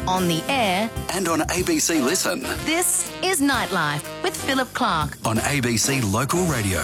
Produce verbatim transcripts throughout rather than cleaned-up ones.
on the air and on A B C Listen. This is Nightlife with Philip Clark on A B C Local Radio.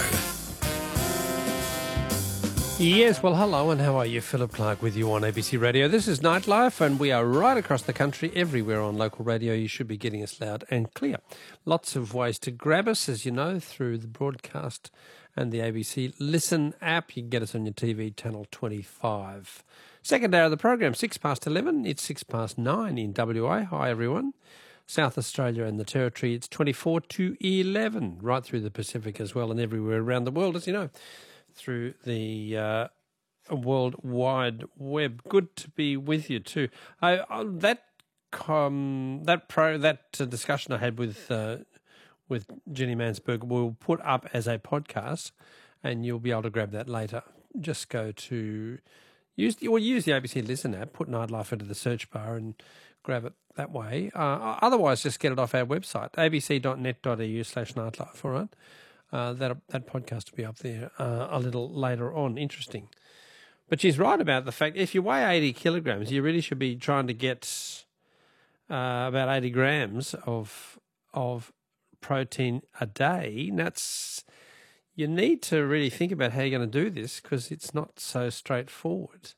Yes, well, hello and how are you? Philip Clark with you on A B C Radio. This is Nightlife and we are right across the country, everywhere on local radio. You should be getting us loud and clear. Lots of ways to grab us, as you know, through the broadcast and the A B C Listen app. You can get us on your T V, channel twenty-five. Second hour of the program, six past eleven. It's six past nine in W A. Hi, everyone. South Australia and the Territory, it's twenty-four to eleven, right through the Pacific as well and everywhere around the world, as you know, through the uh, World Wide Web. Good to be with you too. I, I, that um, that pro that uh, discussion I had with uh, with Jenny Mansberg we'll put up as a podcast, and you'll be able to grab that later. Just go to use the, or use the A B C Listen app, put Nightlife into the search bar, and grab it that way. Uh, otherwise, just get it off our website, abc.net.eu slash nightlife. All right. Uh, that that podcast will be up there uh, a little later on. Interesting. But she's right about the fact if you weigh eighty kilograms, you really should be trying to get uh, about eighty grams of of protein a day. And that's, you need to really think about how you're going to do this because it's not so straightforward.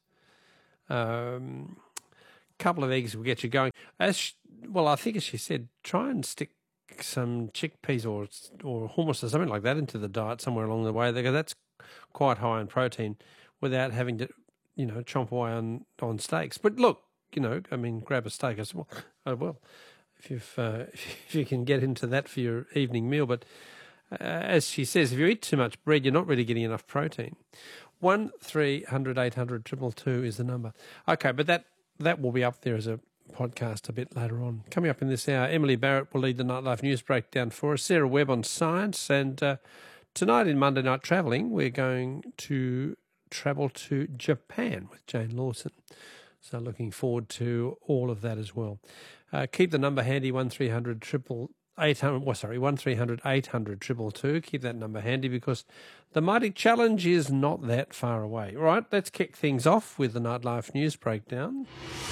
Um, a couple of eggs will get you going. As she, well, I think as she said, try and stick some chickpeas or or hummus or something like that into the diet somewhere along the way. They go, that's quite high in protein without having to, you know, chomp away on, on steaks. But look, you know, I mean, grab a steak as well. Oh, well, if, you've, uh, if you can get into that for your evening meal. But uh, as she says, if you eat too much bread, you're not really getting enough protein. one three hundred eight hundred two two two is the number. Okay, but that, that will be up there as a podcast a bit later on. Coming up in this hour, Emily Barrett will lead the Nightlife News Breakdown for us, Sarah Webb on science, and uh, tonight in Monday Night Travelling, we're going to travel to Japan with Jane Lawson. So looking forward to all of that as well. Uh, keep the number handy, one three hundred eight hundred, well, sorry, one three hundred eight hundred two two two. Keep that number handy because the Mighty Challenge is not that far away. All right, let's kick things off with the Nightlife News Breakdown.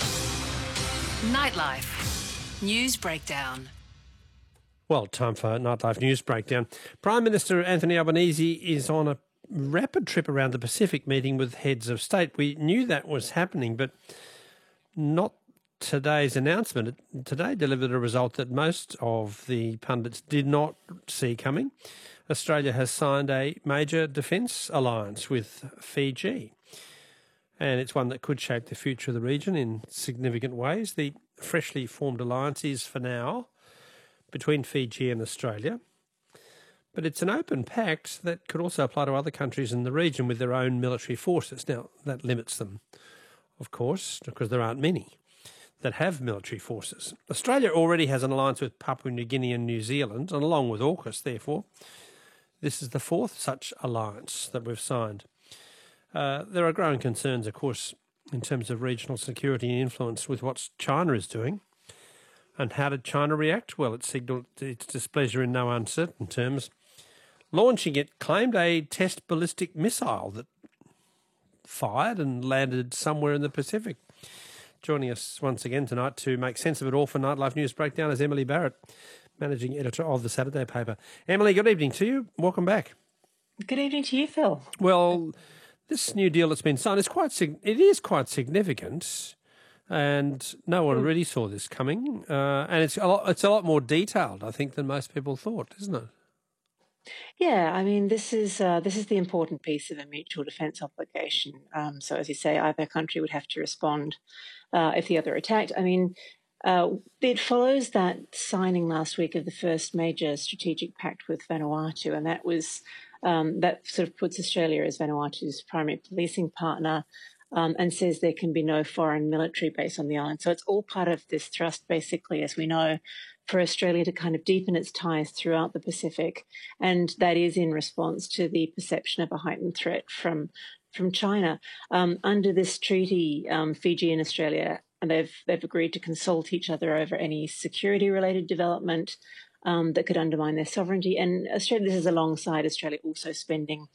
Nightlife News Breakdown. Well, time for Nightlife News Breakdown. Prime Minister Anthony Albanese is on a rapid trip around the Pacific meeting with heads of state. We knew that was happening, but not today's announcement. Today delivered a result that most of the pundits did not see coming. Australia has signed a major defence alliance with Fiji, and it's one that could shape the future of the region in significant ways. The freshly formed alliance is, for now, between Fiji and Australia, but it's an open pact that could also apply to other countries in the region with their own military forces. Now, that limits them, of course, because there aren't many that have military forces. Australia already has an alliance with Papua New Guinea and New Zealand, and along with AUKUS, therefore, this is the fourth such alliance that we've signed. Uh, there are growing concerns, of course, in terms of regional security and influence with what China is doing. And how did China react? Well, it signalled its displeasure in no uncertain terms. Launching it claimed a test ballistic missile that fired and landed somewhere in the Pacific. Joining us once again tonight to make sense of it all for Nightlife News Breakdown is Emily Barrett, Managing Editor of the Saturday paper. Emily, good evening to you. Welcome back. Good evening to you, Phil. Well, this new deal that's been signed is quite sig- it is quite significant, and no one really saw this coming. Uh, and it's a lot, it's a lot more detailed, I think, than most people thought, isn't it? Yeah, I mean, this is uh, this is the important piece of a mutual defence obligation. Um, so, as you say, either country would have to respond uh, if the other attacked. I mean, uh, it follows that signing last week of the first major strategic pact with Vanuatu, and that was um, that sort of puts Australia as Vanuatu's primary policing partner. Um, and says there can be no foreign military base on the island. So it's all part of this thrust, basically, as we know, for Australia to kind of deepen its ties throughout the Pacific. And that is in response to the perception of a heightened threat from from China. Um, under this treaty, um, Fiji and Australia, and they've, they've agreed to consult each other over any security-related development um, that could undermine their sovereignty. And Australia, this is alongside Australia also spending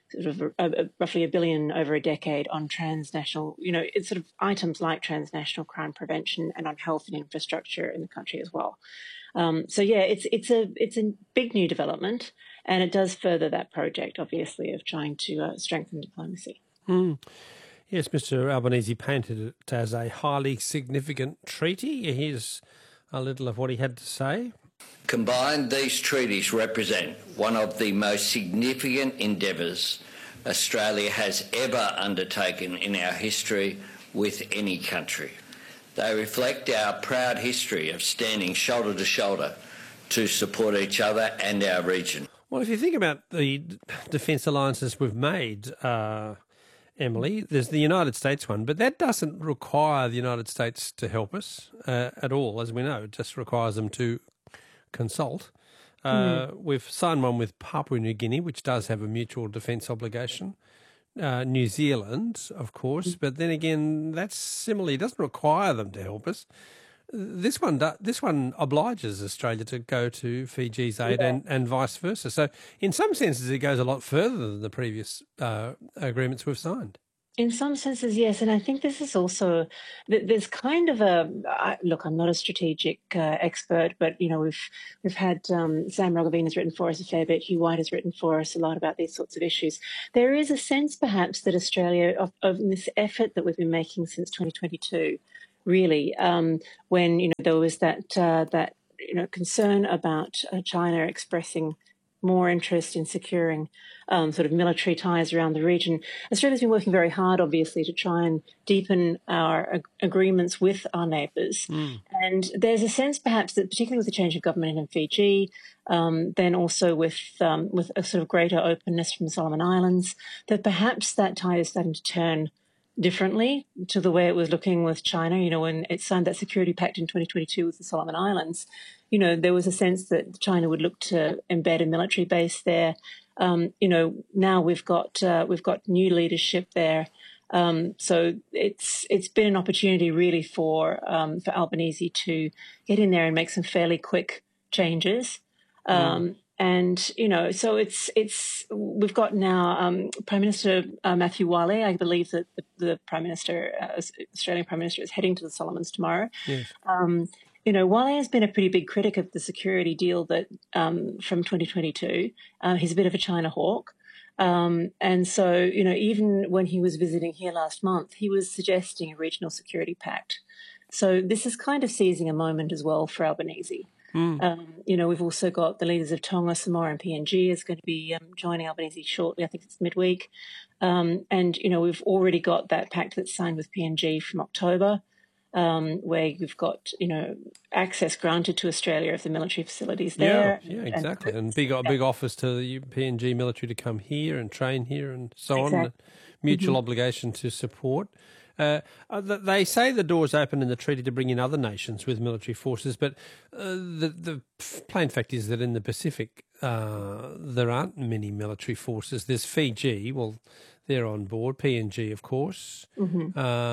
sort of a, a, roughly a billion over a decade on transnational, you know, it's sort of items like transnational crime prevention and on health and infrastructure in the country as well. Um, so yeah, it's it's a it's a big new development, and it does further that project, obviously, of trying to uh, strengthen diplomacy. Mm. Yes, Mister Albanese painted it as a highly significant treaty. Here's a little of what he had to say. Combined, these treaties represent one of the most significant endeavours Australia has ever undertaken in our history with any country. They reflect our proud history of standing shoulder to shoulder to support each other and our region. Well, if you think about the defence alliances we've made, uh, Emily, there's the United States one, but that doesn't require the United States to help us uh, at all, as we know. It just requires them to consult. Uh, mm. We've signed one with Papua New Guinea, which does have a mutual defence obligation. Uh, New Zealand, of course, but then again, that similarly doesn't require them to help us. This one, this one obliges Australia to go to Fiji's aid, yeah. and, and vice versa. So, in some senses, it goes a lot further than the previous uh, agreements we've signed. In some senses, yes, and I think this is also there's kind of a look. I'm not a strategic uh, expert, but you know we've we've had um, Sam Roggeveen has written for us a fair bit. Hugh White has written for us a lot about these sorts of issues. There is a sense, perhaps, that Australia of, of this effort that we've been making since twenty twenty-two, really, um, when you know there was that uh, that you know concern about uh, China expressing more interest in securing um, sort of military ties around the region. Australia's been working very hard, obviously, to try and deepen our ag- agreements with our neighbours. Mm. And there's a sense, perhaps, that particularly with the change of government in Fiji, um, then also with um, with a sort of greater openness from the Solomon Islands, that perhaps that tide is starting to turn differently to the way it was looking with China. You know, when it signed that security pact in twenty twenty-two with the Solomon Islands, you know, there was a sense that China would look to embed a military base there. Um, you know, now we've got uh, we've got new leadership there, um, so it's it's been an opportunity really for um, for Albanese to get in there and make some fairly quick changes. Um, mm. And you know, so it's it's we've got now um, Prime Minister uh, Matthew Wale. I believe that the, the Prime Minister, uh, Australian Prime Minister, is heading to the Solomons tomorrow. Yes. Um, You know, Wale has been a pretty big critic of the security deal that um, from twenty twenty-two. Uh, he's a bit of a China hawk. Um, and so, you know, even when he was visiting here last month, he was suggesting a regional security pact. So this is kind of seizing a moment as well for Albanese. Mm. Um, you know, we've also got the leaders of Tonga, Samoa and P N G is going to be um, joining Albanese shortly. I think it's midweek. Um, and, you know, we've already got that pact that's signed with P N G from October. Um, where you've got, you know, access granted to Australia of the military facilities there. Yeah, yeah, exactly. And, and big, a big offers to the P N G military to come here and train here and so exactly. on. Mutual mm-hmm. obligation to support. Uh, they say the door's open in the treaty to bring in other nations with military forces, but uh, the, the plain fact is that in the Pacific uh, there aren't many military forces. There's Fiji, well, they're on board, P N G, of course, mm-hmm.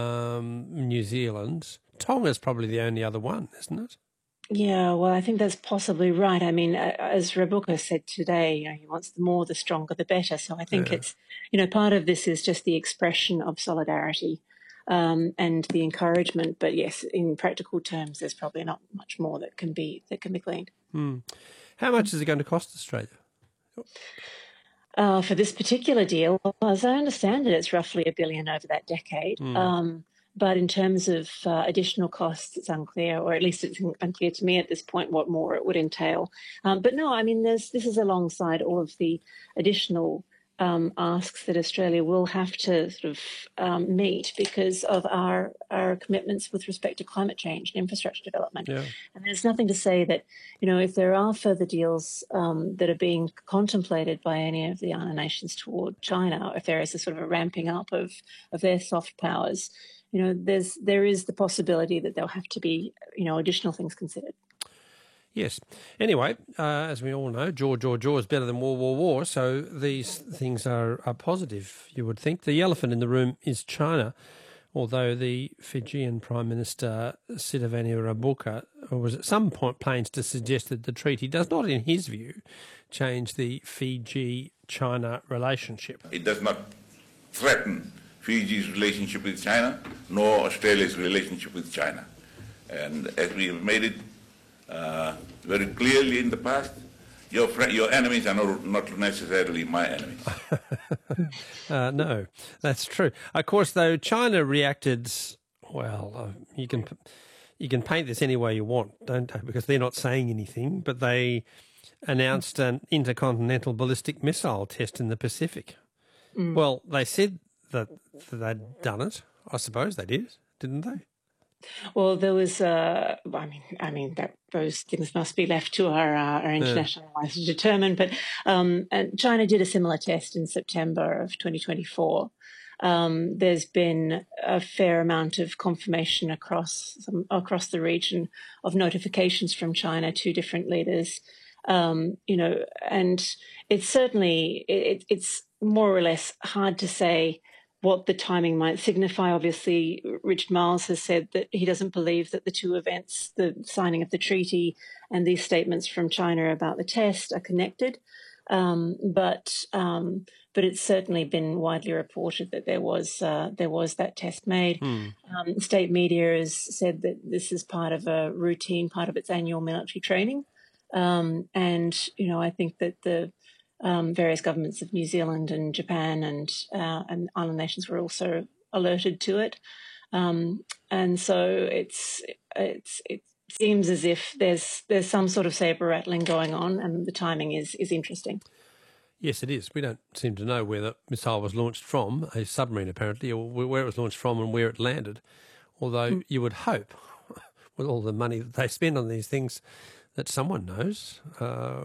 um, New Zealand. Tonga's probably the only other one, isn't it? Yeah, well, I think that's possibly right. I mean, as Rabuka said today, you know, he wants the more, the stronger, the better. So I think yeah. it's, you know, part of this is just the expression of solidarity um, and the encouragement. But yes, in practical terms, there's probably not much more that can be that can be gleaned. Hmm. How much is it going to cost Australia? Uh, for this particular deal, as I understand it, it's roughly a billion over that decade. Mm. Um, but in terms of uh, additional costs, it's unclear, or at least it's unclear to me at this point what more it would entail. Um, but no, I mean, there's, this is alongside all of the additional um, asks that Australia will have to sort of um, meet because of our, our commitments with respect to climate change and infrastructure development. Yeah. And there's nothing to say that, you know, if there are further deals um, that are being contemplated by any of the I N A nations toward China, if there is a sort of a ramping up of, of their soft powers, you know, there's there is the possibility that there'll have to be, you know, additional things considered. Yes. Anyway, uh, as we all know, jaw, jaw, jaw is better than war, war, war. So these things are, are positive, you would think. The elephant in the room is China, although the Fijian Prime Minister, Sitiveni Rabuka, was at some point plans to suggest that the treaty does not, in his view, change the Fiji China relationship. It does not threaten Fiji's relationship with China, nor Australia's relationship with China. And as we have made it uh, very clearly in the past, your fr- your enemies are not, not necessarily my enemies. uh, no, that's true. Of course, though, China reacted, well, uh, you can you can paint this any way you want, don't they? Because they're not saying anything, but they announced an intercontinental ballistic missile test in the Pacific. Mm. Well, they said that they'd done it. I suppose they did, didn't they? Well, there was, uh, I mean, I mean that those things must be left to our uh, our international allies to determine. But um, and China did a similar test in September of twenty twenty-four. Um, there's been a fair amount of confirmation across some, across the region of notifications from China to different leaders. Um, you know, and it's certainly it, it's more or less hard to say what the timing might signify. Obviously, Richard Marles has said that he doesn't believe that the two events, the signing of the treaty and these statements from China about the test, are connected. Um, but um, but it's certainly been widely reported that there was uh, there was that test made. Hmm. Um, state media has said that this is part of a routine, part of its annual military training. Um, and, you know, I think that the um, various governments of New Zealand and Japan and uh, and island nations were also alerted to it. Um, and so it's it's it seems as if there's there's some sort of saber rattling going on, and the timing is is interesting. Yes, it is. We don't seem to know where the missile was launched from, a submarine apparently, or where it was launched from and where it landed. Although mm. you would hope, with all the money that they spend on these things, that someone knows, uh,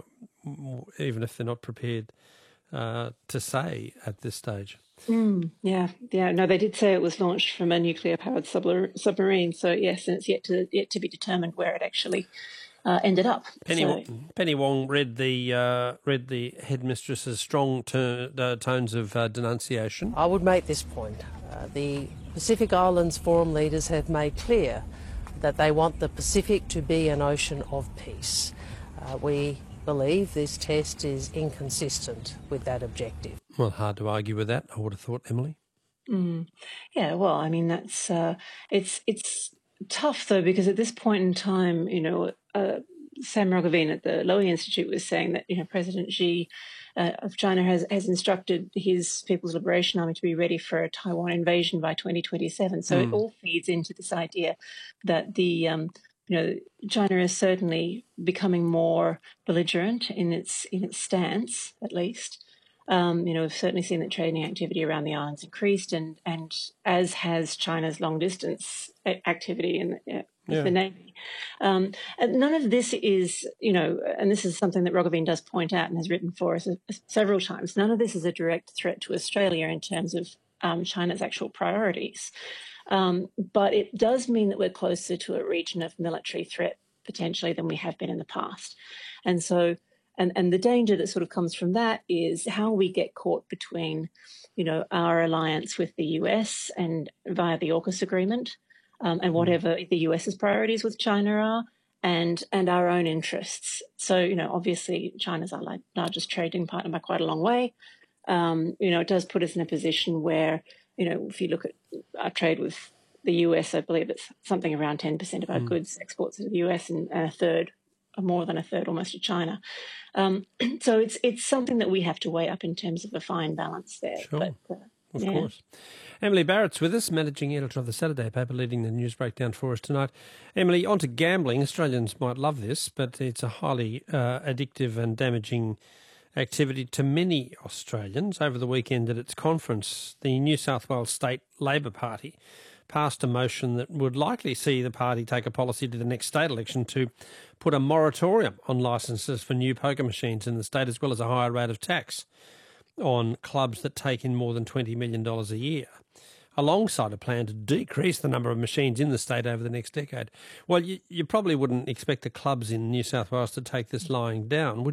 even if they're not prepared uh, to say at this stage. Mm, yeah, yeah. No, they did say it was launched from a nuclear-powered sub- submarine. So yes, and it's yet to yet to be determined where it actually uh, ended up. Penny, so. Penny Wong read the uh, read the headmistress's strong ter- uh, tones of uh, denunciation. I would make this point: uh, the Pacific Islands Forum leaders have made clear that they want the Pacific to be an ocean of peace. Uh, we believe this test is inconsistent with that objective. Well, hard to argue with that, I would have thought, Emily. Mm. Yeah, well, I mean, that's uh, it's it's tough though, because at this point in time, you know, uh, Sam Roggeveen at the Lowy Institute was saying that, you know, President Xi uh, of China has, has instructed his People's Liberation Army to be ready for a Taiwan invasion by twenty twenty-seven. So mm. it all feeds into this idea that the um, you know, China is certainly becoming more belligerent in its in its stance, at least. Um, you know, we've certainly seen that trading activity around the islands increased, and, and as has China's long distance activity in the, uh, with yeah. the Navy. Um, and none of this is, you know, and this is something that Roggeveen does point out and has written for us several times. None of this is a direct threat to Australia in terms of um, China's actual priorities. Um, but it does mean that we're closer to a region of military threat potentially than we have been in the past. And so, and, and the danger that sort of comes from that is how we get caught between, you know, our alliance with the U S and via the AUKUS agreement um, and whatever the US's priorities with China are, and and our own interests. So, you know, obviously China's our largest trading partner by quite a long way. Um, you know, it does put us in a position where, you know, if you look at our trade with the U S, I believe it's something around ten percent of our mm. goods exports to the U S and, and a third, or more than a third almost to China. Um, so it's it's something that we have to weigh up in terms of a fine balance there. Sure, but, uh, of yeah. course. Emily Barrett's with us, managing editor of the Saturday paper, leading the news breakdown for us tonight. Emily, on to gambling. Australians might love this, but it's a highly uh, addictive and damaging activity to many Australians. Over the weekend at its conference, the New South Wales State Labor Party passed a motion that would likely see the party take a policy to the next state election to put a moratorium on licences for new poker machines in the state, as well as a higher rate of tax on clubs that take in more than twenty million dollars a year, alongside a plan to decrease the number of machines in the state over the next decade. Well, you, you probably wouldn't expect the clubs in New South Wales to take this lying down, would you,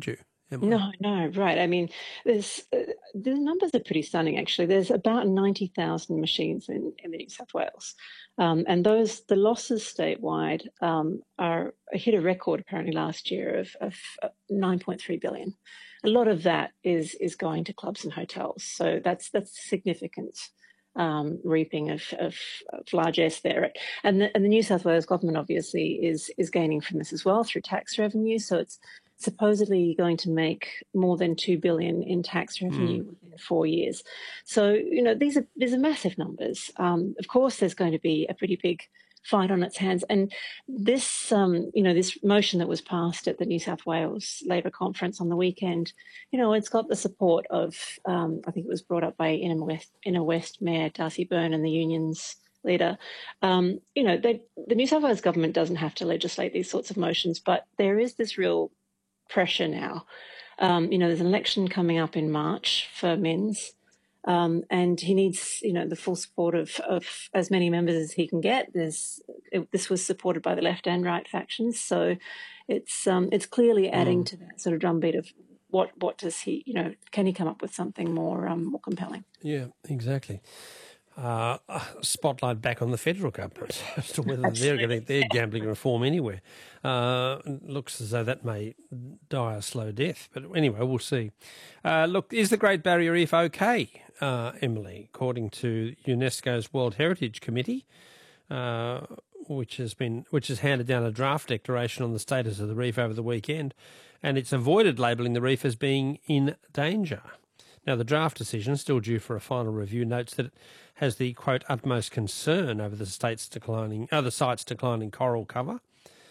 Emily? No, no, right. I mean, there's uh, the numbers are pretty stunning. Actually, there's about ninety thousand machines in, in the New South Wales, um, and those the losses statewide um, are hit a record apparently last year of, of nine point three billion. A lot of that is is going to clubs and hotels, so that's that's significant. Um, reaping of, of, of largesse there, and the, and the New South Wales government obviously is is gaining from this as well through tax revenue. So it's supposedly going to make more than two billion in tax revenue mm. within four years. So you know these are these are massive numbers. Um, of course, there's going to be a pretty big fight on its hands, and this um, you know this motion that was passed at the New South Wales Labor Conference on the weekend, you know it's got the support of um, I think it was brought up by Inner West, Inner West Mayor Darcy Byrne and the unions leader. Um, you know they, the New South Wales government doesn't have to legislate these sorts of motions, but there is this real pressure now. Um, you know there's an election coming up in March for Minns. Um, and he needs, you know, the full support of, of as many members as he can get. There's, it, this was supported by the left and right factions, so it's um, it's clearly adding mm. to that sort of drumbeat of what what does he, you know, can he come up with something more um, more compelling? Yeah, exactly. Uh, spotlight back on the federal government as to whether they're getting their gambling reform anywhere. Uh, looks as though that may die a slow death, but anyway, we'll see. Uh, look, is the Great Barrier Reef okay, uh, Emily? According to UNESCO's World Heritage Committee, uh, which has been which has handed down a draft declaration on the status of the reef over the weekend, and it's avoided labelling the reef as being in danger. Now, the draft decision, still due for a final review, notes that it has the, quote, utmost concern over the state's declining, other sites' declining coral cover,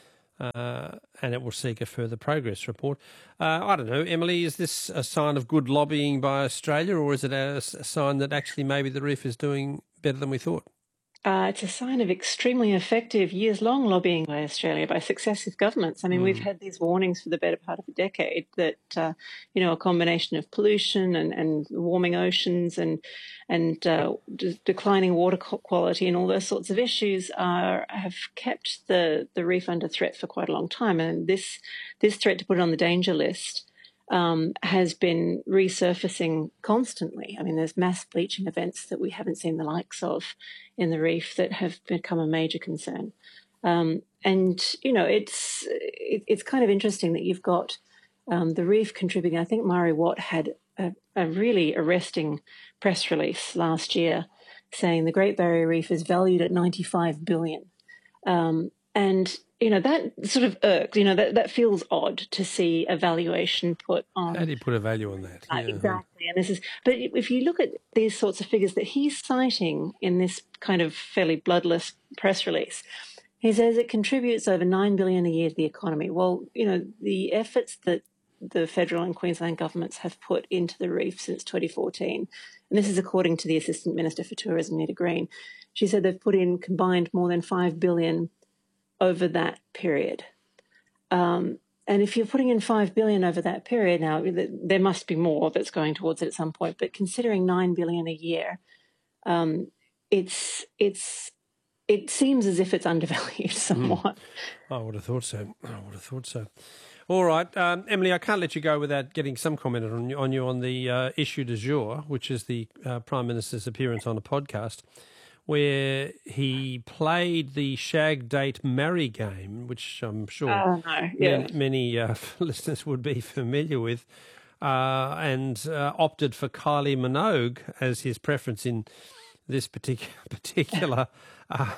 uh, and it will seek a further progress report. Uh, I don't know, Emily, is this a sign of good lobbying by Australia, or is it a, a sign that actually maybe the reef is doing better than we thought? Uh, it's a sign of extremely effective years-long lobbying by Australia, by successive governments. I mean, mm. we've had these warnings for the better part of a decade that, uh, you know, a combination of pollution and, and warming oceans and and uh, d- declining water quality and all those sorts of issues are have kept the, the reef under threat for quite a long time. And this this threat to put it on the danger list Um, has been resurfacing constantly. I mean, there's mass bleaching events that we haven't seen the likes of in the reef that have become a major concern. Um, and, you know, it's it, it's kind of interesting that you've got um, the reef contributing. I think Murray Watt had a, a really arresting press release last year saying the Great Barrier Reef is valued at ninety-five billion dollars. Um, and you know, that sort of irks, you know, that, that feels odd to see a valuation put on. How do you put a value on that? Uh, yeah. Exactly. And this is, but if you look at these sorts of figures that he's citing in this kind of fairly bloodless press release, he says it contributes over nine billion dollars a year to the economy. Well, you know, the efforts that the federal and Queensland governments have put into the reef since twenty fourteen, and this is according to the Assistant Minister for Tourism, Nita Green, she said they've put in combined more than five billion dollars over that period. Um, and if you're putting in five billion dollars over that period, now there must be more that's going towards it at some point, but considering nine billion dollars a year, um, it's, it's, it seems as if it's undervalued somewhat. Mm. I would have thought so. I would have thought so. All right. Um, Emily, I can't let you go without getting some comment on you on, you on the uh, issue du jour, which is the uh, Prime Minister's appearance on a podcast, where he played the shag, date, marry game, which I'm sure oh, no. yeah. many, many uh, listeners would be familiar with, uh, and uh, opted for Kylie Minogue as his preference in this particular particular. Uh,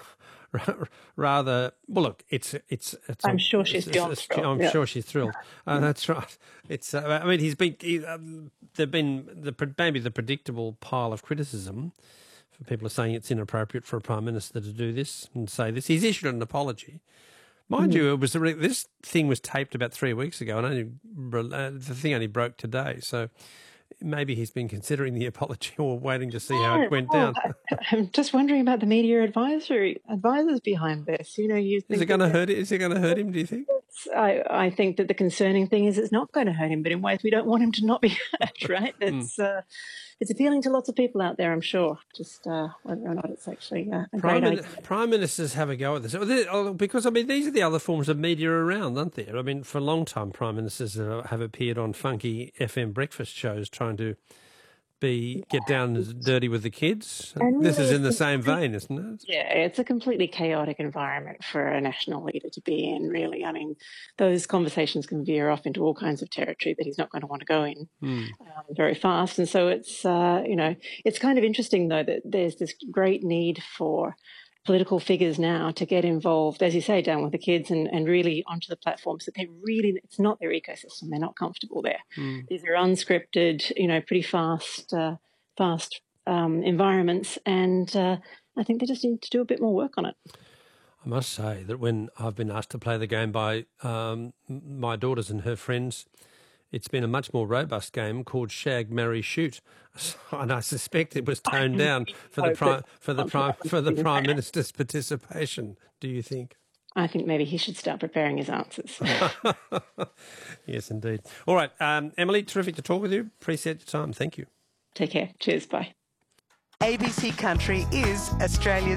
rather, well, look, it's it's. it's I'm a, sure she's it's, beyond it's, thrilled. I'm yeah. sure she's thrilled. Uh, that's right. It's. Uh, I mean, he's been. He, um, there've been the maybe the predictable pile of criticism. People are saying it's inappropriate for a Prime Minister to do this and say this. He's issued an apology. Mind mm. you, it was this thing was taped about three weeks ago, and only uh, the thing only broke today. So maybe he's been considering the apology or waiting to see yeah, how it went well, down. I, I'm just wondering about the media advisory advisors behind this. You know, you think is it going to hurt? Is it going to hurt him? Do you think? it's I, I think that the concerning thing is it's not going to hurt him, but in ways we don't want him to not be hurt, right? It's mm. uh, it's appealing to lots of people out there, I'm sure. Just uh, whether or not it's actually uh, a Prime great Min- idea. Prime Ministers have a go at this. Because, I mean, these are the other forms of media around, aren't there? I mean, for a long time, Prime Ministers have appeared on funky F M breakfast shows trying to be get down and dirty with the kids. And this is in the same vein, isn't it? Yeah, it's a completely chaotic environment for a national leader to be in, really. I mean, those conversations can veer off into all kinds of territory that he's not going to want to go in mm. um, very fast. And so it's, uh, you know, it's kind of interesting, though, that there's this great need for political figures now to get involved, as you say, down with the kids and, and really onto the platforms that they really, it's not their ecosystem. They're not comfortable there. Mm. These are unscripted, you know, pretty fast, uh, fast um, environments. And uh, I think they just need to do a bit more work on it. I must say that when I've been asked to play the game by um, my daughters and her friends, it's been a much more robust game called Shag, Marry, Shoot, and I suspect it was toned down for the prime for the prime for the Prime Minister's participation. Do you think? I think maybe he should start preparing his answers. Yes, indeed. All right, um, Emily, terrific to talk with you. Appreciate your time. Thank you. Take care. Cheers. Bye. A B C Country is Australia's